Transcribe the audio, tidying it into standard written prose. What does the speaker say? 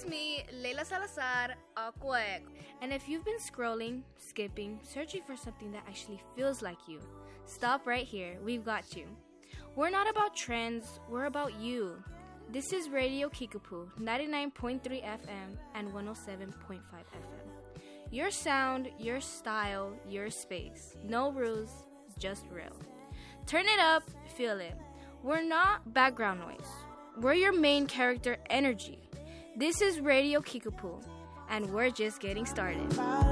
me, Leila Salazar, Aquaec. And if you've been scrolling, skipping, searching for something that actually feels like you, stop right here. We've got you. We're not about trends, we're about you. This is Radio Kickapoo, 99.3 FM and 107.5 FM. Your sound, your style, your space. No rules, just real. Turn it up, feel it. We're not background noise. We're your main character energy. This is Radio Kickapoo, and we're just getting started.